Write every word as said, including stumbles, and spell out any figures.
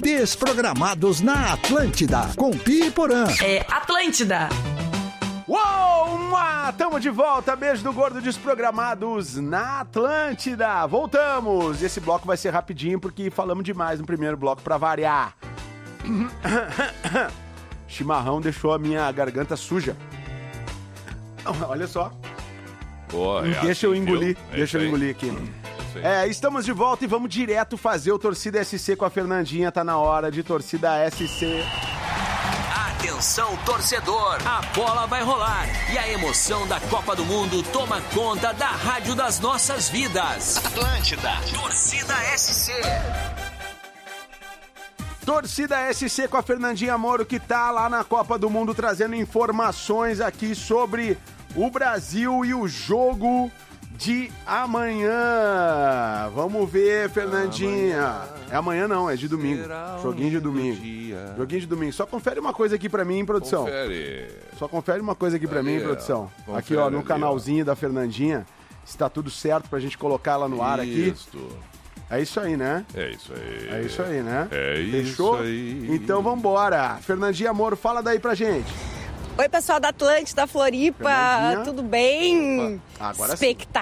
Desprogramados na Atlântida, com Pi e Porã. É Atlântida. Uou, uma, tamo de volta, beijo do gordo, Desprogramados na Atlântida. Voltamos, esse bloco vai ser rapidinho porque falamos demais no primeiro bloco pra variar. Chimarrão deixou a minha garganta suja. Olha só. Oh, é deixa assim, eu engolir, é deixa eu engolir aqui. É, estamos de volta e vamos direto fazer o Torcida S C com a Fernandinha. Tá na hora de Torcida S C. Atenção, torcedor, a bola vai rolar e a emoção da Copa do Mundo toma conta da rádio das nossas vidas. Atlântida, Torcida S C. Torcida S C com a Fernandinha Moro, que tá lá na Copa do Mundo trazendo informações aqui sobre o Brasil e o jogo de amanhã. Vamos ver, Fernandinha. Amanhã. É amanhã não, é de domingo. Joguinho de domingo. Dia. Joguinho de domingo. Só confere uma coisa aqui pra mim, produção. Confere. Só confere uma coisa aqui pra ali, mim, produção. Confere aqui, ó, no ali, canalzinho ó. da Fernandinha. Se tá tudo certo pra gente colocar ela no ar aqui. Isso. É isso aí, né? É isso aí. É isso aí, né? É Fechou? isso aí. Então vambora. Fernandinha Moro, fala daí pra gente. Oi, pessoal da Atlântida, Floripa, tudo bem? Opa. Agora Expectativa